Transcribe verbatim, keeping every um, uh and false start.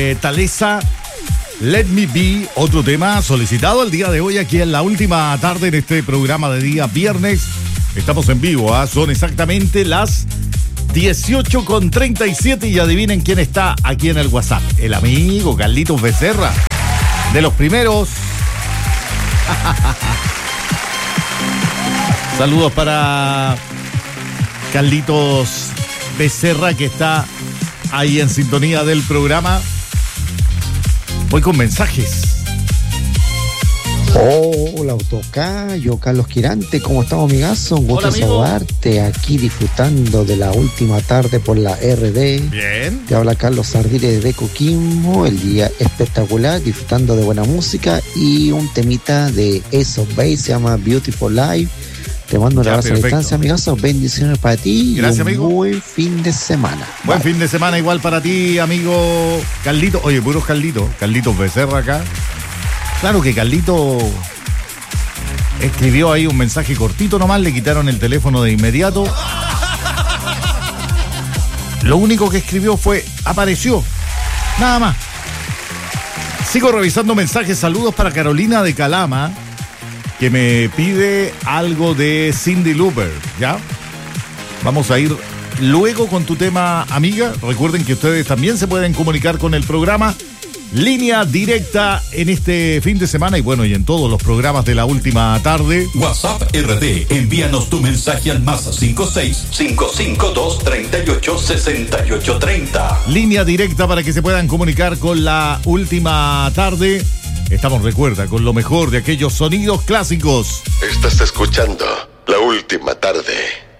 Eh, Talesa, Let Me Be, otro tema solicitado el día de hoy aquí en la última tarde en este programa de día viernes. Estamos en vivo, ¿eh? Son exactamente las dieciocho con treinta y siete y adivinen quién está aquí en el WhatsApp. El amigo Carlitos Becerra, de los primeros. Saludos para Carlitos Becerra, que está ahí en sintonía del programa. Voy con mensajes. Hola, Autocayo, Carlos Quirante, ¿cómo estamos, amigazo? Un gusto saludarte aquí disfrutando de la última tarde por la R D. Bien. Te habla Carlos Sardiles de Coquimbo, el día espectacular, disfrutando de buena música y un temita de Ace of Base, se llama Beautiful Life. Te mando un abrazo a la distancia, amigazo. Bendiciones para ti. Gracias, y un amigo. buen fin de semana. Buen Bye. fin de semana igual para ti, amigo Carlito. Oye, puros Carlitos. Carlitos Becerra acá. Claro que Carlito escribió ahí un mensaje cortito nomás, le quitaron el teléfono de inmediato. Lo único que escribió fue, apareció. Nada más. Sigo revisando mensajes. Saludos para Carolina de Calama, que me pide algo de Cyndi Lauper, ¿ya? Vamos a ir luego con tu tema, amiga. Recuerden que ustedes también se pueden comunicar con el programa. Línea directa en este fin de semana y bueno, y en todos los programas de la última tarde. WhatsApp R D, envíanos tu mensaje al más cinco seis, cinco cinco dos, tres ocho, seis ocho tres cero. Línea directa para que se puedan comunicar con la última tarde. Estamos, recuerda, con lo mejor de aquellos sonidos clásicos. Estás escuchando La Última Tarde.